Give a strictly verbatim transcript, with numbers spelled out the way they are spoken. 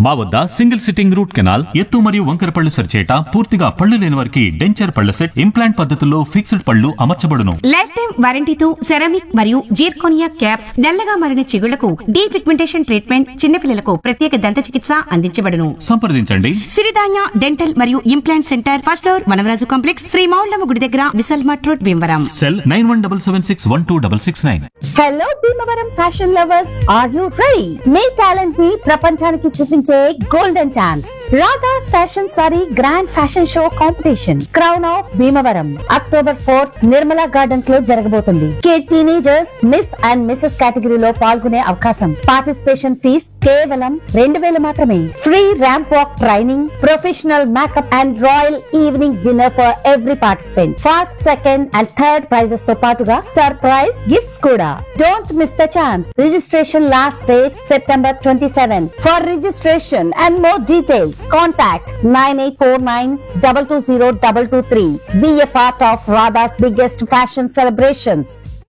మా వద్ద single sitting root canal, ఎత్తు మరియు వంకర పళ్ళు సరిచేట, పూర్తిగా పళ్ళు లేని వారికి డెంచర్ పళ్ళ సెట్, ఇంప్లాంట్ పద్ధతుల్లో ఫిక్స్డ్ పళ్ళు అమర్చబడును. లైఫ్ టైం వారంటీతో సెరామిక్ మరియు జీర్కోనియా క్యాప్స్, నల్లగా మారిన చిగుళ్లకు డీ పిగ్మెంటేషన్ ట్రీట్మెంట్, చిన్నపిల్లలకు ప్రత్యేక దంత చికిత్స అందించబడును. సంప్రదించండి సిరిధాన్య డెంటల్ మరియు implant centre, first floor, Vanavaraju complex, Shri Moullamma గుడి దగ్గర, విశాల్ మట్ road, Bhimavaram. Cell nine one double seven six one two double six nine. Hello Bhimavaram fashion lovers, are you ready? Me talent ని ప్రపంచానికి చూపించే గోల్డెన్ ఛాన్స్. రాధాస్ ఫ్యాషన్స్ వారి grand fashion show competition crown of Bhimavaram October fourth Nirmala gardens లో జరగబోతుంది. Kid teenagers miss and Mrs కేటగిరీలో పాల్గొనే అవకాశం. Participation fees కేవలం రెండు వేలు మాత్రమే. Free ramp walk training, professional makeup and royal evening dinner for every participant. First, second and third prices తో పాటుగా సర్ప్రైజ్ గిఫ్ట్స్ కూడా. Don't miss the chance. Registration last date September twenty seven. For registration and more details, contact nine eight four nine two two zero two two three. Be a part of Radha's biggest fashion celebrations.